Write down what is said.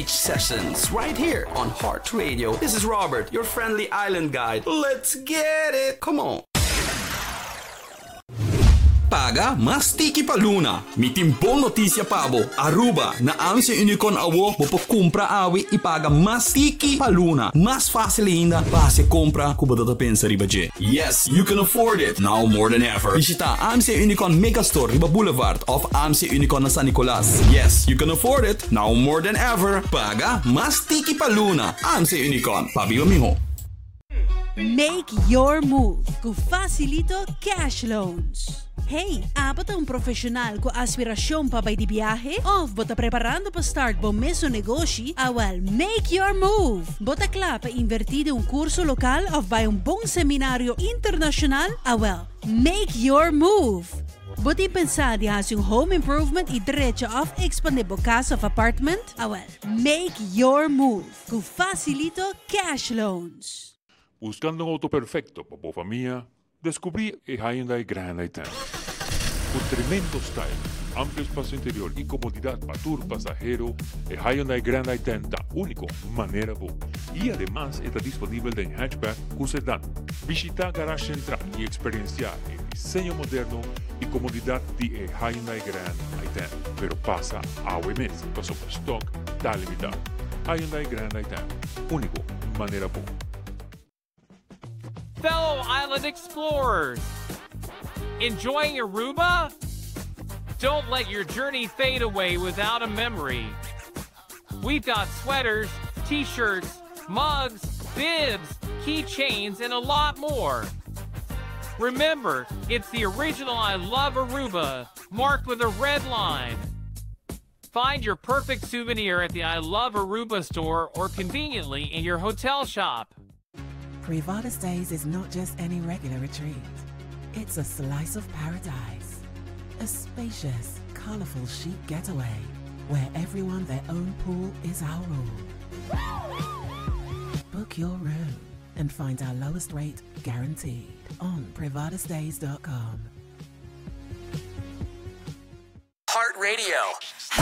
beach sessions right here on Heart Radio. This is Robert, your friendly island guide. Let's get it! Come on! Paga mas tiki pa Luna. Mi timpong notisya pabo. Aruba na ang si Unicorn awo mo po kumpra awi ipaga mas tiki pa Luna. Mas fácil ainda base compra kuba data pensa riba je. Yes, you can afford it now more than ever. Visita AMC Unicorn Megastore Riba Boulevard of AMC Unicorn na San Nicolas. Yes, you can afford it now more than ever. Paga mas tiki pa Luna. AMC Unicorn. Pabilo miho. Make your move com Facilito Cash Loans. Hey, apat ang profesional ko aspirasyon pa ba di biyahe? Of bota preparando pa start bom meso negosyo? Well, make your move! Bota kla pa invertido un kurso lokal of ba yung bong seminaryo internasyonal? Well, make your move! Buti pensar di has yung home improvement i diretso of expandable casa of apartment? Well, make your move com Facilito Cash Loans. Buscando un auto perfecto para tu familia, descubrí el Hyundai Grand i10. Con tremendo style, amplio espacio interior y comodidad para tu pasajero, el Hyundai Grand i10 da único manera boa. Y además está disponible en hatchback con sedán. Visita Garage Central y experienciar el diseño moderno y comodidad de el Hyundai Grand i10. Pero pasa a mes, pasó por stock, da limitado. Hyundai Grand i10, único manera boa. Fellow island explorers, enjoying Aruba? Don't let your journey fade away without a memory. We've got sweaters, t-shirts, mugs, bibs, keychains, and a lot more. Remember, it's the original I Love Aruba, marked with a red line. Find your perfect souvenir at the I Love Aruba store or conveniently in your hotel shop. Privada Stays is not just any regular retreat. It's a slice of paradise. A spacious, colorful chic getaway where everyone their own pool is our rule. Book your room and find our lowest rate guaranteed on privadastays.com. Heart Radio.